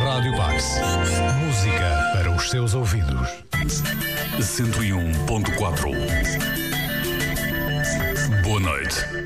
Rádio Pax. Música para os seus ouvidos. 101.4. Boa noite.